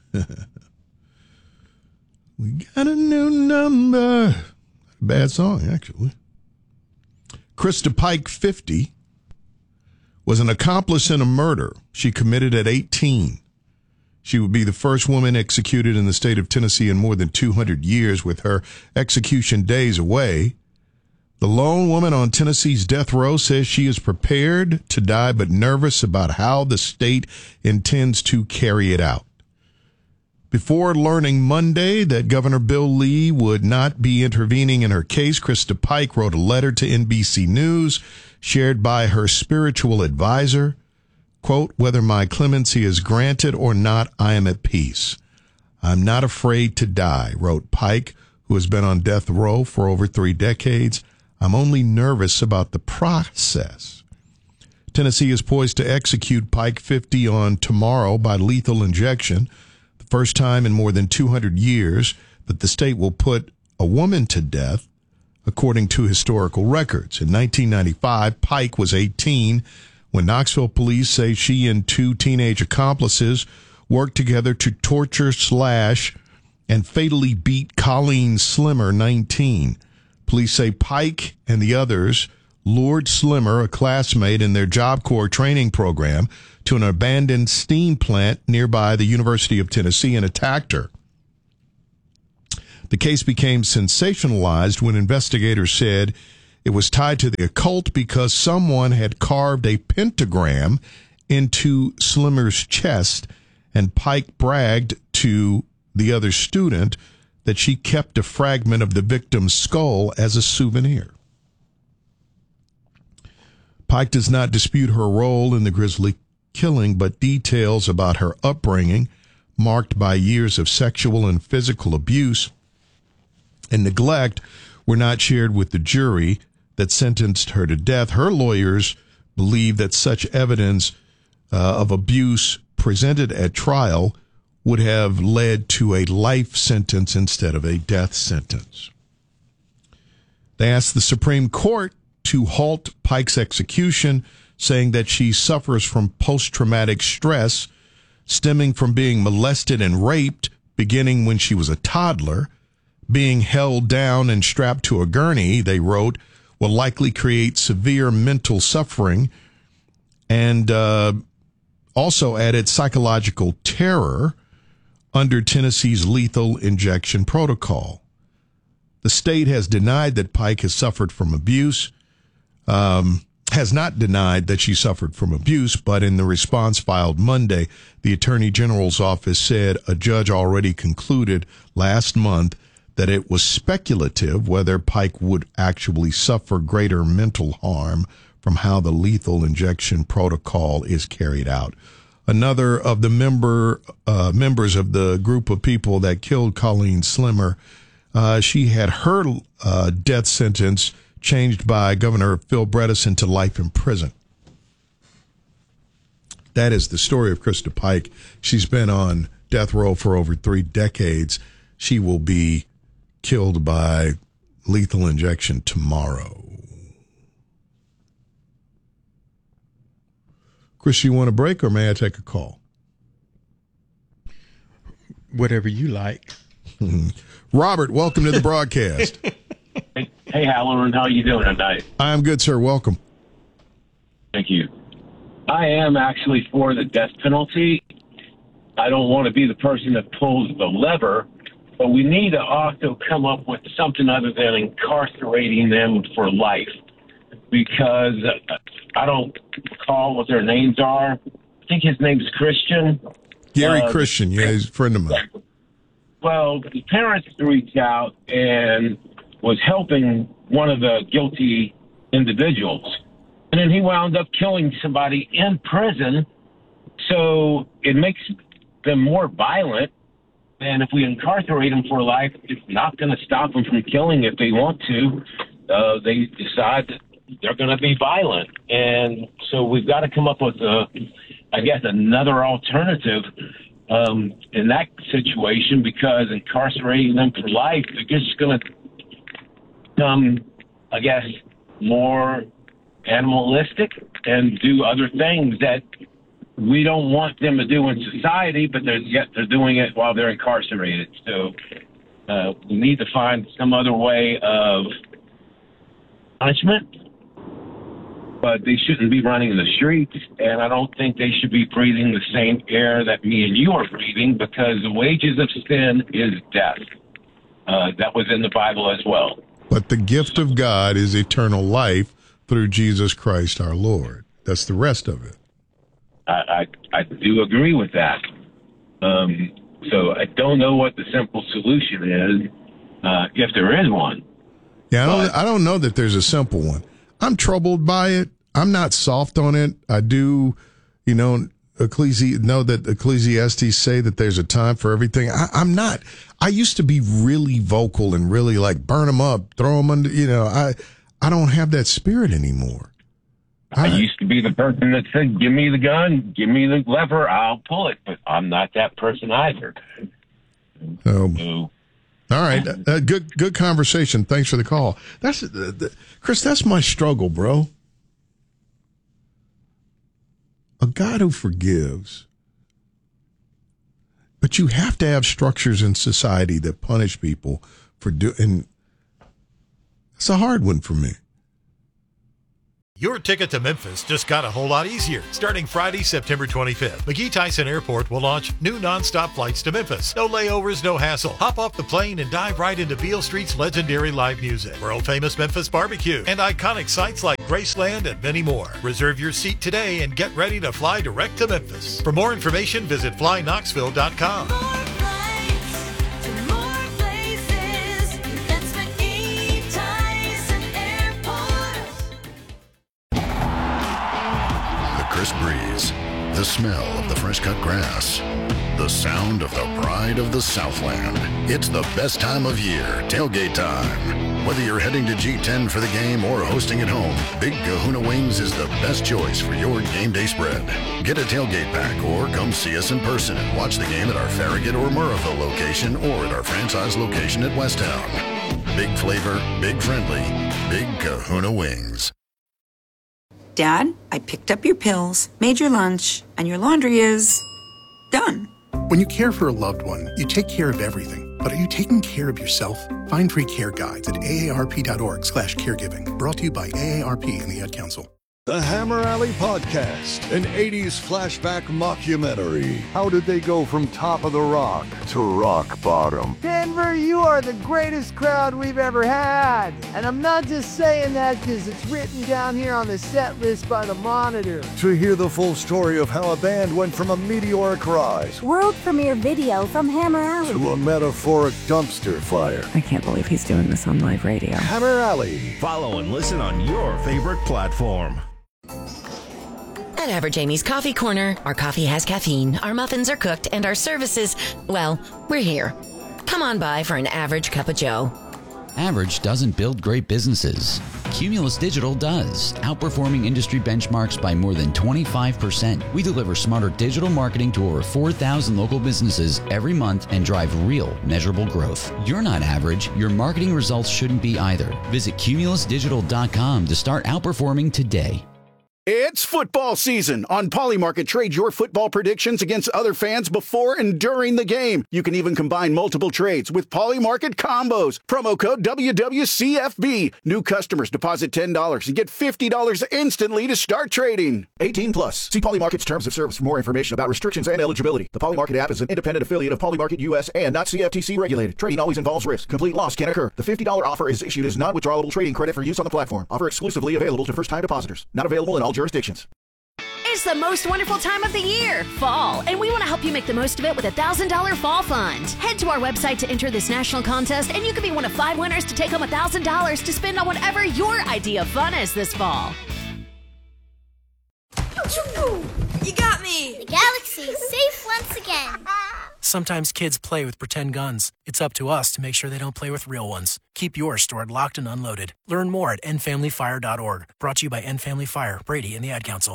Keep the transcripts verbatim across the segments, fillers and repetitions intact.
We got a new number. Bad song, actually. Krista Pike, fifty, was an accomplice in a murder she committed at eighteen. She would be the first woman executed in the state of Tennessee in more than two hundred years, with her execution days away. The lone woman on Tennessee's death row says she is prepared to die but nervous about how the state intends to carry it out. Before learning Monday that Governor Bill Lee would not be intervening in her case, Krista Pike wrote a letter to N B C News shared by her spiritual advisor. Quote, "Whether my clemency is granted or not, I am at peace. I'm not afraid to die," wrote Pike, who has been on death row for over three decades. "I'm only nervous about the process." Tennessee is poised to execute Pike, fifty, on tomorrow by lethal injection. First time in more than two hundred years that the state will put a woman to death, according to historical records. In nineteen ninety-five, Pike was eighteen when Knoxville police say she and two teenage accomplices worked together to torture, slash, and fatally beat Colleen Slimmer, nineteen. Police say Pike and the others lured Slimmer, a classmate in their Job Corps training program, to an abandoned steam plant nearby the University of Tennessee and attacked her. The case became sensationalized when investigators said it was tied to the occult because someone had carved a pentagram into Slimmer's chest, and Pike bragged to the other student that she kept a fragment of the victim's skull as a souvenir. Pike does not dispute her role in the grisly killing, but details about her upbringing, marked by years of sexual and physical abuse and neglect, were not shared with the jury that sentenced her to death. Her lawyers believe that such evidence uh, of abuse presented at trial would have led to a life sentence instead of a death sentence. They asked the Supreme Court to halt Pike's execution, saying that she suffers from post-traumatic stress stemming from being molested and raped beginning when she was a toddler. Being held down and strapped to a gurney, they wrote, will likely create severe mental suffering, and uh, also added psychological terror under Tennessee's lethal injection protocol. The state has denied that Pike has suffered from abuse, um, has not denied that she suffered from abuse, but in the response filed Monday, the Attorney General's office said a judge already concluded last month that it was speculative whether Pike would actually suffer greater mental harm from how the lethal injection protocol is carried out. Another of the member uh, members of the group of people that killed Colleen Slimmer, uh, she had her uh, death sentence changed by Governor Phil Bredesen to life in prison. That is the story of Krista Pike. She's been on death row for over three decades. She will be killed by lethal injection tomorrow. Chris, you want a break or may I take a call? Whatever you like. Robert, welcome to the broadcast. Hey, hey, Halloran, how are you doing tonight? I'm good, sir. Welcome. Thank you. I am actually for the death penalty. I don't want to be the person that pulls the lever, but we need to also come up with something other than incarcerating them for life, because I don't recall what their names are. I think his name's Christian. Gary uh, Christian, yeah, he's a friend of mine. Well, the parents reached out and was helping one of the guilty individuals. And then he wound up killing somebody in prison. So it makes them more violent. And if we incarcerate them for life, it's not going to stop them from killing if they want to. Uh, they decide that they're going to be violent. And so we've got to come up with, a, I guess, another alternative um, in that situation, because incarcerating them for life, they're just going to become, I guess, more animalistic and do other things that we don't want them to do in society, but they're yet they're doing it while they're incarcerated. So uh, we need to find some other way of punishment, but they shouldn't be running the streets, and I don't think they should be breathing the same air that me and you are breathing, because the wages of sin is death. Uh, that was in the Bible as well. But the gift of God is eternal life through Jesus Christ our Lord. That's the rest of it. I, I, I do agree with that. Um, so I don't know what the simple solution is, uh, if there is one. Yeah, I don't, But- I don't know that there's a simple one. I'm troubled by it. I'm not soft on it. I do, you know, Ecclesi- know that Ecclesiastes say that there's a time for everything. I, I'm not. I used to be really vocal and really like burn them up, throw them under, you know, I, I don't have that spirit anymore. I used to be the person that said, give me the gun, give me the lever, I'll pull it. But I'm not that person either. So, So, all right. Uh, good, good conversation. Thanks for the call. That's, uh, the, Chris, that's my struggle, bro. A God who forgives. But you have to have structures in society that punish people for doing. It's a hard one for me. Your ticket to Memphis just got a whole lot easier. Starting Friday, September twenty-fifth, McGee Tyson Airport will launch new nonstop flights to Memphis. No layovers, no hassle. Hop off the plane and dive right into Beale Street's legendary live music, world-famous Memphis barbecue, and iconic sites like Graceland and many more. Reserve your seat today and get ready to fly direct to Memphis. For more information, visit fly knoxville dot com. Crisp breeze, the smell of the fresh cut grass, the sound of the pride of the Southland. It's the best time of year, tailgate time. Whether you're heading to G ten for the game or hosting at home, Big Kahuna Wings is the best choice for your game day spread. Get a tailgate pack or come see us in person and watch the game at our Farragut or Murrahville location or at our franchise location at Westtown. Big flavor, big friendly, Big Kahuna Wings. Dad, I picked up your pills, made your lunch, and your laundry is done. When you care for a loved one, you take care of everything. But are you taking care of yourself? Find free care guides at A A R P dot org slash caregiving. Brought to you by A A R P and the Ad Council. The Hammer Alley Podcast, an eighties flashback mockumentary. How did they go from top of the rock to rock bottom? Denver, you are the greatest crowd we've ever had. And I'm not just saying that because it's written down here on the set list by the Monitor. To hear the full story of how a band went from a meteoric rise world premiere video from Hammer Alley to a metaphoric dumpster fire. I can't believe he's doing this on live radio. Hammer Alley. Follow and listen on your favorite platform. At Average Amy's Coffee Corner, our coffee has caffeine, our muffins are cooked, and our services, well, we're here. Come on by for an average cup of joe. Average doesn't build great businesses. Cumulus Digital does, outperforming industry benchmarks by more than twenty-five percent. We deliver smarter digital marketing to over four thousand local businesses every month and drive real, measurable growth. You're not average. Your marketing results shouldn't be either. Visit cumulus digital dot com to start outperforming today. It's football season. On Polymarket, trade your football predictions against other fans before and during the game. You can even combine multiple trades with Polymarket combos. Promo code W W C F B. New customers deposit ten dollars and get fifty dollars instantly to start trading. eighteen plus. See Polymarket's terms of service for more information about restrictions and eligibility. The Polymarket app is an independent affiliate of Polymarket U S and not C F T C regulated. Trading always involves risk. Complete loss can occur. The fifty dollars offer is issued as non-withdrawable trading credit for use on the platform. Offer exclusively available to first-time depositors. Not available in all jurisdictions. It's the most wonderful time of the year, fall, and we want to help you make the most of it with a one thousand dollars Fall Fund. Head to our website to enter this national contest, and you can be one of five winners to take home one thousand dollars to spend on whatever your idea of fun is this fall. You got me! The galaxy is safe once again. Sometimes kids play with pretend guns. It's up to us to make sure they don't play with real ones. Keep yours stored locked and unloaded. Learn more at end family fire dot org. Brought to you by End Family Fire, Brady, and the Ad Council.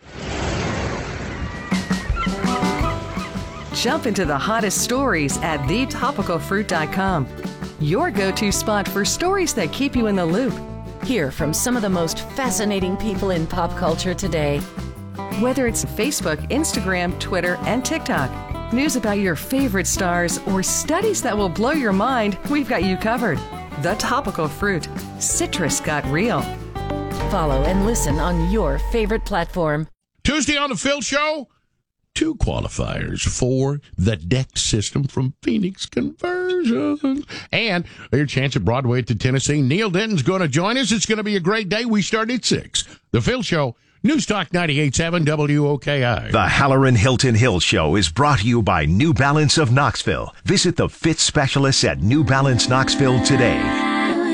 Jump into the hottest stories at the topical fruit dot com. Your go-to spot for stories that keep you in the loop. Hear from some of the most fascinating people in pop culture today. Whether it's Facebook, Instagram, Twitter, and TikTok, news about your favorite stars, or studies that will blow your mind, we've got you covered. The Topical Fruit. Citrus got real. Follow and listen on your favorite platform. Tuesday on the Phil Show, two qualifiers for the deck system from Phoenix Conversions. And your chance at Broadway at the Tennessee. Neil Denton's going to join us. It's going to be a great day. We start at six. The Phil Show, News Talk ninety-eight point seven W O K I. The Halloran Hilton Hill Show is brought to you by New Balance of Knoxville. Visit the fit specialists at New Balance Knoxville today.